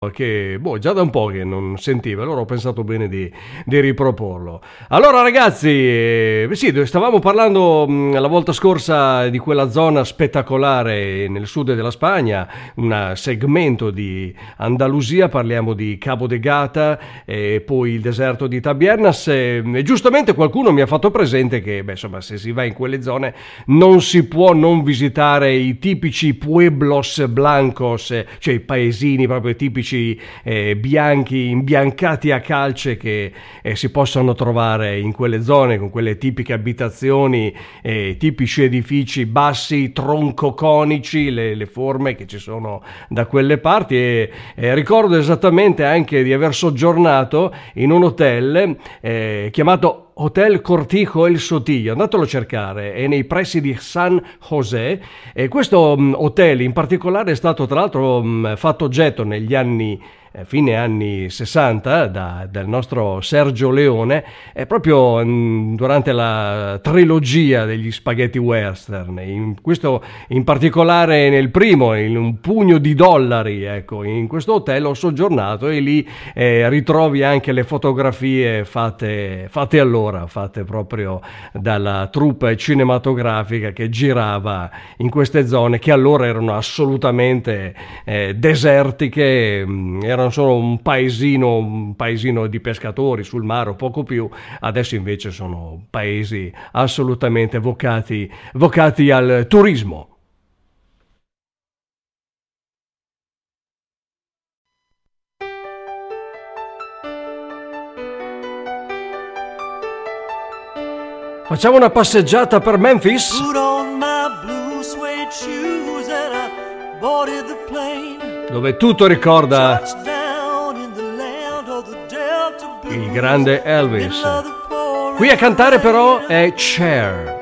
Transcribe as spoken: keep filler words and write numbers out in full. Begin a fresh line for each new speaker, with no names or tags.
che boh, già da un po' che non sentivo, allora ho pensato bene di, di riproporlo. Allora ragazzi, eh, sì, stavamo parlando mh, la volta scorsa di quella zona spettacolare nel sud della Spagna, un segmento di Andalusia, parliamo di Cabo de Gata e poi il deserto di Tabernas e, e giustamente qualcuno mi ha fatto presente che beh, insomma, se si va in quelle zone non si può non visitare i tipici pueblos blancos, eh, cioè i paesini proprio tipici Eh, bianchi, imbiancati a calce che eh, si possono trovare in quelle zone con quelle tipiche abitazioni, eh, tipici edifici bassi, troncoconici, le, le forme che ci sono da quelle parti e eh, ricordo esattamente anche di aver soggiornato in un hotel eh, chiamato Hotel Cortijo El Sotillo, andatelo a cercare, è nei pressi di San José e questo um, hotel in particolare è stato tra l'altro um, fatto oggetto negli anni eh, fine anni sessanta da, dal nostro Sergio Leone e proprio um, durante la trilogia degli spaghetti western, in questo in particolare nel primo in un pugno di dollari, ecco, in questo hotel ho soggiornato e lì eh, ritrovi anche le fotografie fatte, fatte allora, fatte proprio dalla troupe cinematografica che girava in queste zone che allora erano assolutamente eh, desertiche, erano solo un paesino, un paesino di pescatori sul mare o poco più, adesso invece sono paesi assolutamente vocati, vocati al turismo. Facciamo una passeggiata per Memphis?
Put on my blue suede shoes and I boarded the plane.
Dove tutto ricorda
Touchdown in the land of the Delta Blues.
il grande Elvis.
Middle of the pouring
Qui a cantare però
rain.
è Cher.